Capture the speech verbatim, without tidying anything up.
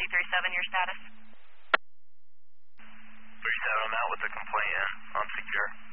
C three seven, your status? three seven, I'm out with the complaint in. I'm secure.